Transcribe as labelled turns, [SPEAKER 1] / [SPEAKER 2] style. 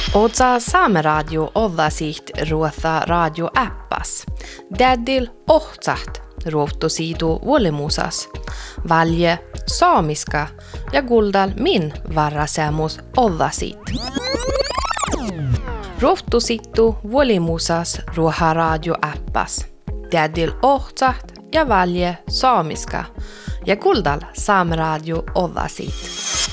[SPEAKER 1] Otsa Saameradio ollasiht ruotha radioäppas. Tädil ohtsaht ruottosiidu vuolimusas. Valje saamiska ja kuldal min varrasemus ollasiit. Ruottosittu vuolimusas ruoha radioäppas. Tädil ohtsaht ja valje saamiska ja kuldal Saameradio ollasiit.